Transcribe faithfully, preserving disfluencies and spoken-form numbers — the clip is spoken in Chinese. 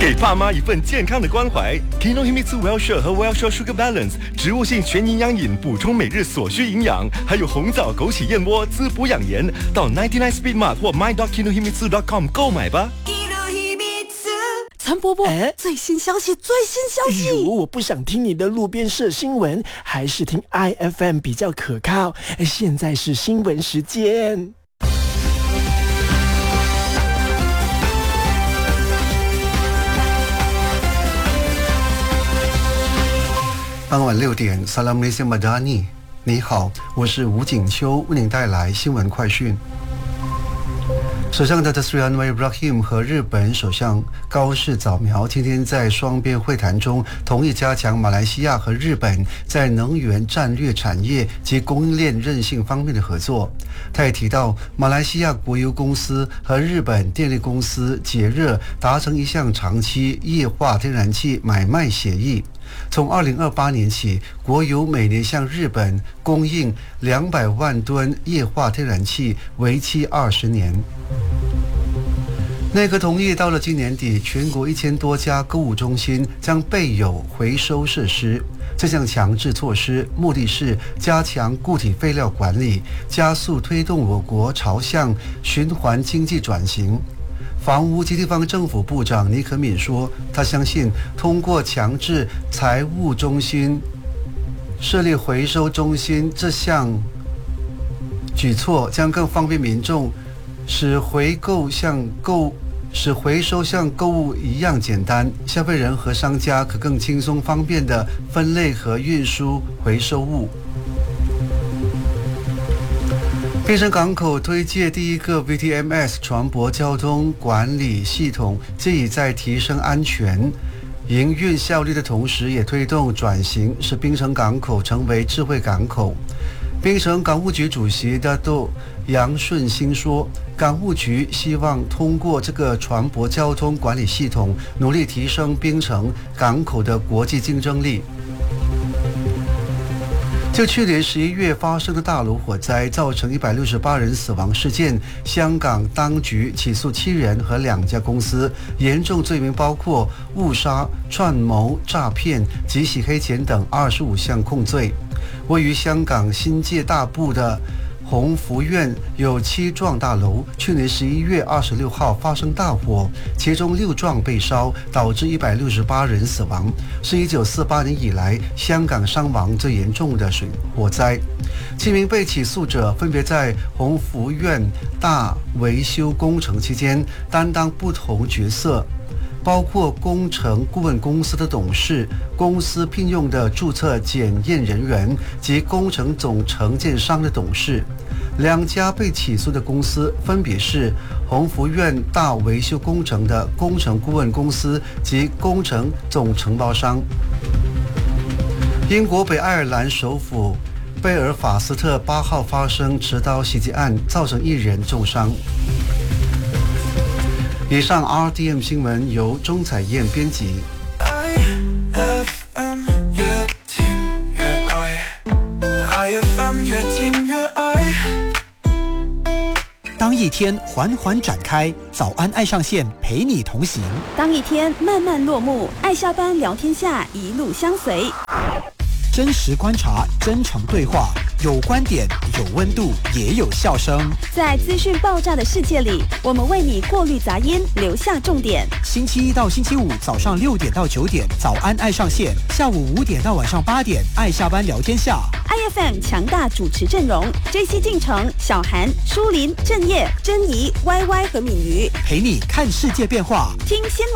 给爸妈一份健康的关怀。Kinohimitsu Well-Share 和 Well-Share Sugar Balance 植物性全营养饮，补充每日所需营养，还有红枣、枸杞、燕窝滋补养颜。到九十九 Speed Mart 或 my dot kinohimitsu dot com 购买吧。 陈伯伯， 哎， 最新消息，最新消息！ 如果我不想听你的路边社新闻，还是听 I F M 比较可靠。现在是新闻时间。 傍晚六点 Salam Malaysia Madani， 你好，我是吴景秋，为您带来新闻快讯。首相 Datuk Seri Anwar Ibrahim 和日本首相高市早苗今天在双边会谈中同意加强马来西亚和日本在能源战略产业及供应链韧性方面的合作。他也提到，马来西亚国油公司和日本电力公司捷热达成一项长期液化天然气买卖协议。从二零二八年起，国油每年向日本供应两百万吨液化天然气，为期二十年。内阁同意，到了今年底，全国一千多家购物中心将备有回收设施。这项强制措施目的是加强固体废料管理，加速推动我国朝向循环经济转型。房屋及地方政府部长倪可敏说，他相信通过强制财务中心设立回收中心这项举措，将更方便民众，使回购像购使回收像购物一样简单，消费人和商家可更轻松方便地分类和运输回收物。槟城港口推介第一个 V T M S 船舶交通管理系统，这已在提升安全、营运效率的同时，也推动转型，使槟城港口成为智慧港口。槟城港务局主席大督杨顺兴说，港务局希望通过这个船舶交通管理系统，努力提升槟城港口的国际竞争力。就去年十一月发生的大楼火灾造成一百六十八人死亡事件，香港当局起诉七人和两家公司，严重罪名包括误杀、串谋、诈骗及洗黑钱等二十五项控罪。位于香港新界大埔的鸿福苑有七幢大楼，去年十一月二十六号发生大火，其中六幢被烧，导致一百六十八人死亡，是一九四八年以来香港伤亡最严重的水火灾。七名被起诉者分别在鸿福苑大维修工程期间担当不同角色，包括工程顾问公司的董事、公司聘用的注册检验人员及工程总承建商的董事。两家被起诉的公司分别是鸿福苑大维修工程的工程顾问公司及工程总承包商。英国北爱尔兰首府贝尔法斯特八号发生持刀袭击案，造成一人重伤。以上 R D M 新闻由钟彩燕编辑。 当一天缓缓展开，早安爱上线陪你同行； 当一天慢慢落幕，爱下班聊天下一路相随。 真实观察，真诚对话，有观点，有温度，也有笑声。 在资讯爆炸的世界里，我们为你过滤杂音，留下重点。 星期一到星期五早上六点到九点，早安爱上线；下午五点到晚上八点，爱下班聊天下。 I F M 强大主持阵容 ：J C 进城、小韩、舒林、郑业、珍怡、Y Y 和敏瑜， 陪你看世界变化， 听新闻。